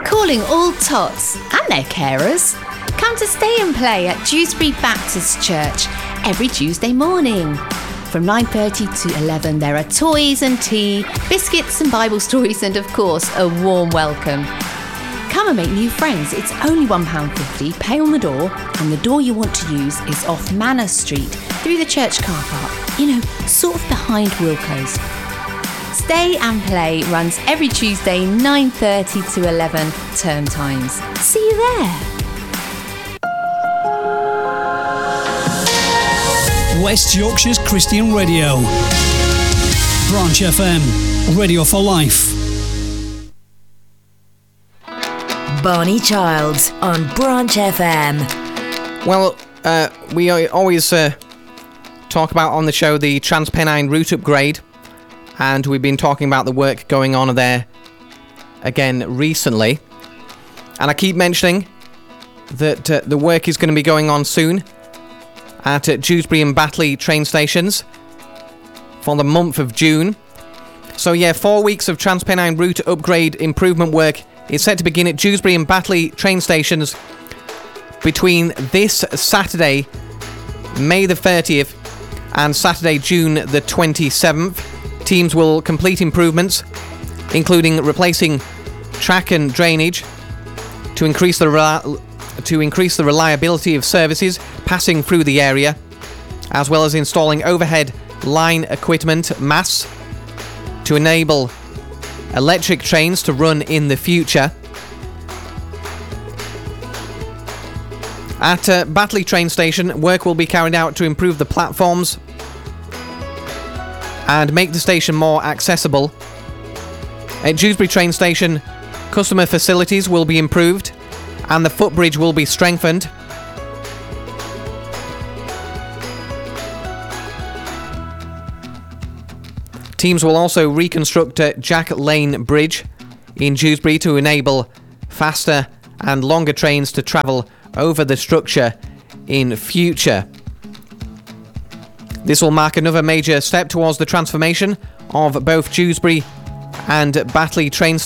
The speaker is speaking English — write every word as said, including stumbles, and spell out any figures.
calling all tots and their carers. Come to stay and play at Dewsbury Baptist Church every Tuesday morning. From nine thirty to eleven, there are toys and tea, biscuits and Bible stories, and of course, a warm welcome. Come and make new friends. It's only one pound fifty, pay on the door, and the door you want to use is off Manor Street, through the church car park, you know, sort of behind Wilko's. Stay and Play runs every Tuesday, nine thirty to eleven, term times. See you there. West Yorkshire's Christian Radio. Branch F M, radio for life. Barney Childs on Branch F M. Well, uh, we always uh, talk about on the show the Transpennine route upgrade, and we've been talking about the work going on there again recently. And I keep mentioning that uh, the work is going to be going on soon at uh, Dewsbury and Batley train stations for the month of June. So yeah, four weeks of Transpennine route upgrade improvement work is set to begin at Dewsbury and Batley train stations between this Saturday, May the thirtieth, and Saturday, June the twenty-seventh. Teams will complete improvements, including replacing track and drainage to increase the rel- to increase the reliability of services passing through the area, as well as installing overhead line equipment masts to enable electric trains to run in the future. At uh, Batley train station, work will be carried out to improve the platforms and make the station more accessible. At Dewsbury train station, customer facilities will be improved and the footbridge will be strengthened. Teams will also reconstruct uh, Jack Lane Bridge in Dewsbury to enable faster and longer trains to travel over the structure in future. This will mark another major step towards the transformation of both Dewsbury and Batley train stations.